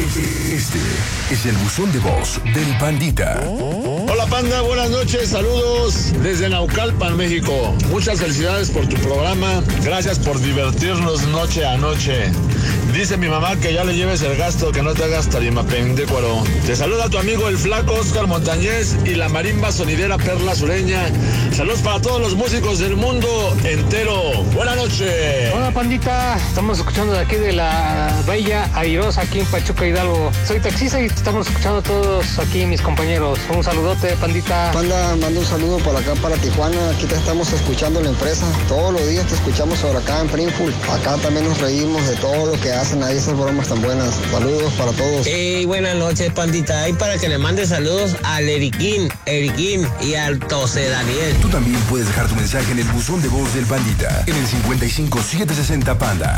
Este es el buzón de voz del Pandita. Hola Panda, buenas noches, saludos desde Naucalpan, México. Muchas felicidades por tu programa, gracias por divertirnos noche a noche. Dice mi mamá que ya le lleves el gasto, que no te hagas tarimapendécuaro. Te saluda tu amigo el flaco Oscar Montañez y la marimba sonidera Perla Sureña. Saludos para todos los músicos del mundo entero. Buenas noches. Hola Pandita, estamos escuchando de aquí de la Bella Airosa, aquí en Pachuca, Hidalgo. Soy taxista y estamos escuchando a todos aquí mis compañeros. Un saludote, Pandita. Panda, mando un saludo por acá para Tijuana. Aquí te estamos escuchando la empresa. Todos los días te escuchamos sobre acá en Springfield. Acá también nos reímos de todo lo que hacen ahí, esas bromas tan buenas. Saludos para todos. Hey, buenas noches, Pandita. Ahí para que le mande saludos al Eriquín y al Tose Daniel. Tú también puedes dejar tu mensaje en el buzón de voz del Pandita en el 55760 Panda.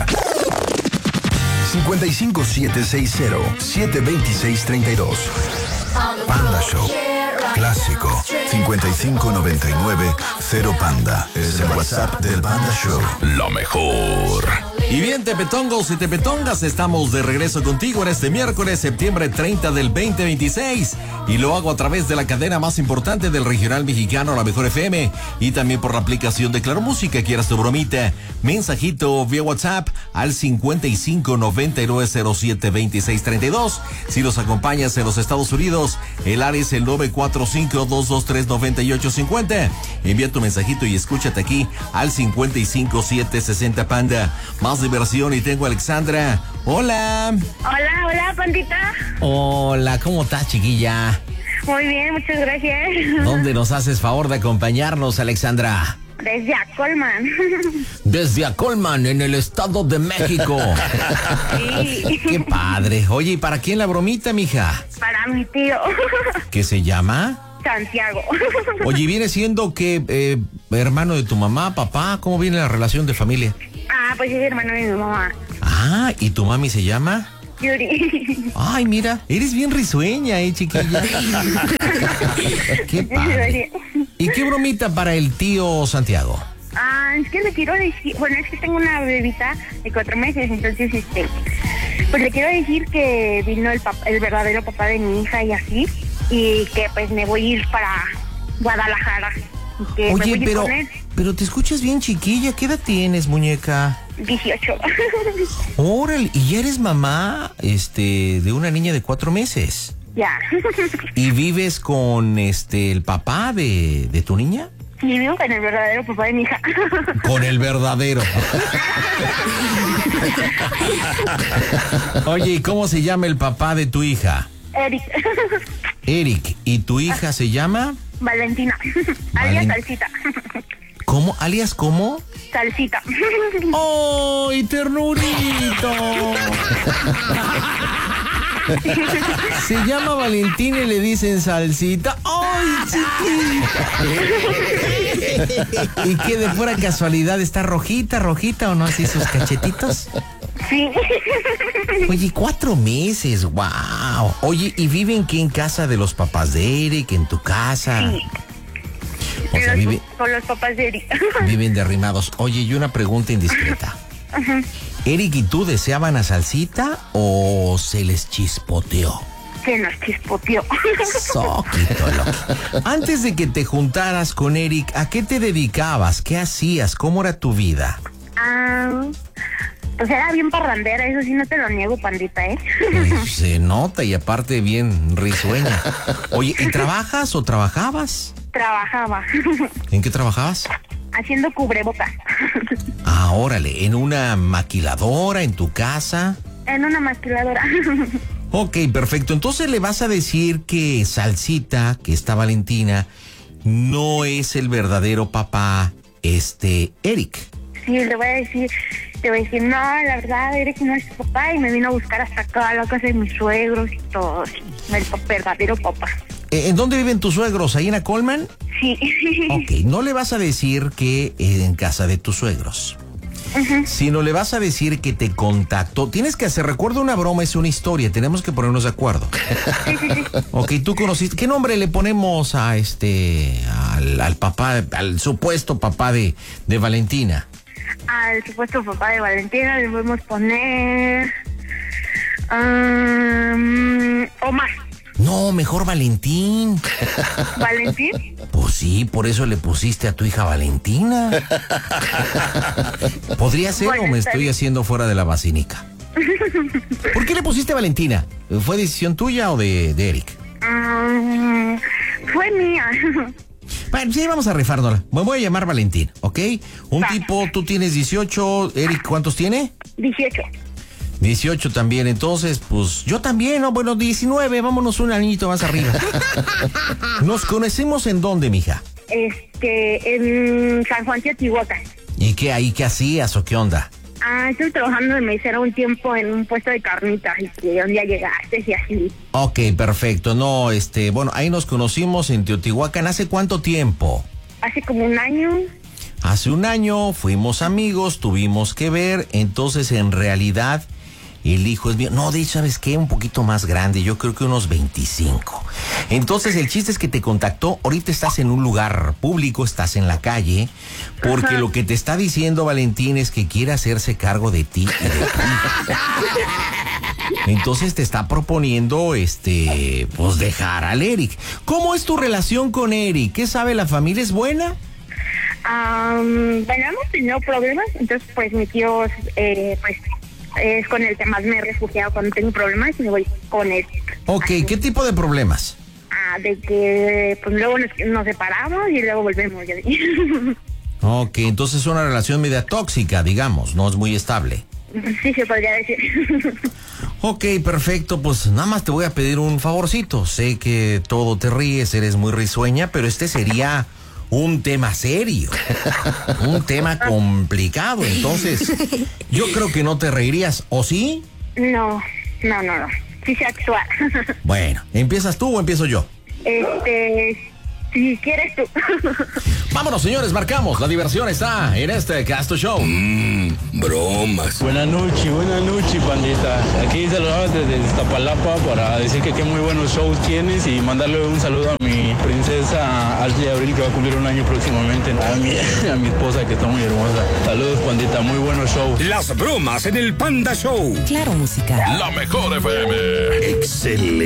55760-72632. Panda Show. Clásico. 5599-0 Panda. Es el WhatsApp del Panda Show. Lo mejor. Y bien, tepetongos y tepetongas, estamos de regreso contigo en este miércoles, septiembre 30 del 2026. Y lo hago a través de la cadena más importante del regional mexicano, La Mejor FM. Y también por la aplicación de Claro Música. Quieras tu bromita, mensajito vía WhatsApp al 5599072632. Si nos acompañas en los Estados Unidos, el área es el 945-223-9850. Envía tu mensajito y escúchate aquí al 55760 Panda. Más diversión y tengo a Alexandra. Hola. Hola, Pandita. Hola, ¿cómo estás, chiquilla? Muy bien, muchas gracias. ¿Dónde nos haces favor de acompañarnos, Alexandra? Desde Acolman. Desde Acolman, en el Estado de México. Sí. Qué padre. Oye, ¿y para quién la bromita, mija? Para mi tío. ¿Qué se llama? Santiago. Oye, ¿viene siendo que hermano de tu mamá, papá? ¿Cómo viene la relación de familia? Pues es hermano de mi mamá. Ah, ¿y tu mami se llama? Yuri. Ay, mira, eres bien risueña, chiquilla. Qué padre. ¿Y qué bromita para el tío Santiago? Es que le quiero decir, bueno, es que tengo una bebita de 4 meses, entonces, pues le quiero decir que vino el verdadero papá de mi hija y así, y que pues me voy a ir para Guadalajara. Oye, pero te escuchas bien chiquilla. ¿Qué edad tienes, muñeca? 18. Órale, ¿y ya eres mamá, de una niña de 4 meses? Ya. ¿Y vives con, el papá de tu niña? Sí, vivo con el verdadero papá de mi hija. Con el verdadero. Oye, ¿y cómo se llama el papá de tu hija? Eric. Eric, ¿y tu hija se llama? Valentina. Alias Salsita. ¿Cómo? ¿Alias cómo? Salsita. ¡Ay, ternurito! Se llama Valentina y le dicen Salsita. ¡Ay, chiquita! ¿Y qué, de pura casualidad está rojita o no así sus cachetitos? Sí. Oye, 4 meses, wow. Oye, ¿y viven qué, en casa de los papás de Eric, en tu casa? Sí. O sea, con los papás de Eric. Viven derrimados. Oye, y una pregunta indiscreta. Uh-huh. ¿Eric y tú deseaban a Salsita o se les chispoteó? Se nos chispoteó. Soquito, loco. Antes de que te juntaras con Eric, ¿a qué te dedicabas? ¿Qué hacías? ¿Cómo era tu vida? Pues era bien parrandera, eso sí no te lo niego, Pandita, Pues se nota, y aparte bien risueña. Oye, ¿y trabajas o trabajabas? Trabajaba. ¿En qué trabajabas? Haciendo cubrebocas. Órale, ¿en una maquiladora, en tu casa? En una maquiladora. Ok, perfecto. Entonces le vas a decir que Salsita, que está Valentina, no es el verdadero papá, Eric. Sí, le voy a decir, no, la verdad, Eric no es su papá, y me vino a buscar hasta acá a la casa de mis suegros y todo, el verdadero papá. ¿En dónde viven tus suegros? ¿Ahí en Acolman? Sí. Ok, no le vas a decir que en casa de tus suegros. Uh-huh. Sino le vas a decir que te contactó. Tienes que hacer, recuerda, una broma es una historia, tenemos que ponernos de acuerdo. Sí. Ok, tú conociste, ¿qué nombre le ponemos a al papá, al supuesto papá de Valentina? Al supuesto papá de Valentina le podemos poner o más. No, mejor Valentín. ¿Valentín? Pues sí, por eso le pusiste a tu hija Valentina. ¿Podría ser Bueno, o me está estoy bien. haciendo fuera de la basílica? ¿Por qué le pusiste Valentina? ¿Fue decisión tuya o de Eric? Fue mía. Bueno, sí, vamos a rifárnosla. Me voy a llamar Valentín, ¿ok? Un Va. tipo, tú tienes 18, Eric, ¿cuántos tiene? 18. 18 también, entonces, pues yo también, ¿no? Bueno, 19, vámonos un añito más arriba. ¿Nos conocemos en dónde, mija? En San Juan Teotihuacán. ¿Y qué ahí, qué hacías o qué onda? Estuve trabajando de mesera un tiempo en un puesto de carnitas y que un día llegaste y así. Ok, perfecto, no, bueno, ahí nos conocimos en Teotihuacán, ¿hace cuánto tiempo? Hace como un año. Hace un año, fuimos amigos, tuvimos que ver, entonces en realidad el hijo es mío. No, de hecho, ¿sabes qué? Un poquito más grande, yo creo que unos 25. Entonces el chiste es que te contactó, ahorita estás en un lugar público, estás en la calle, porque Ajá. lo que te está diciendo Valentín es que quiere hacerse cargo de ti y de tu hija. Entonces te está proponiendo, pues dejar al Eric. ¿Cómo es tu relación con Eric? ¿Qué sabe la familia? ¿Es buena? Bueno, hemos tenido problemas, entonces pues mi tío pues es con el que más me he refugiado cuando tengo problemas y me voy con él. Ok, ¿qué tipo de problemas? De que pues luego nos separamos y luego volvemos. Ok, entonces es una relación media tóxica, digamos, no es muy estable. Sí, se podría decir. Ok, perfecto, pues nada más te voy a pedir un favorcito. Sé que todo te ríes, eres muy risueña, pero este sería un tema serio, un tema complicado, entonces yo creo que no te reirías, ¿o sí? No. Sí sé actuar. Bueno, ¿empiezas tú o empiezo yo? Si quieres tú. Vámonos, señores, marcamos. La diversión está en este Casto Show. Bromas. Buenas noches, pandita. Aquí saludamos desde Iztapalapa para decir que qué muy buenos shows tienes y mandarle un saludo a mi princesa Ashley Abril, que va a cumplir un año próximamente, a mi esposa, que está muy hermosa. Saludos, pandita, muy buenos shows. Las bromas en el Panda Show. Claro, música. La mejor FM. Excelente.